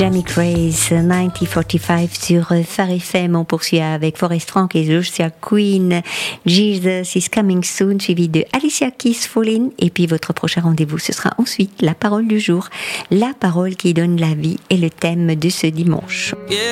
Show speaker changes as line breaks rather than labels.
Jamie Craze 9045 sur Phare FM. On poursuit avec Forest Frank et Joshua Queen. Jesus is Coming Soon, suivi de Alicia Keys Fallin'. Et puis votre prochain rendez-vous, ce sera ensuite la parole du jour, la parole qui donne la vie et le thème de ce dimanche.
Yeah.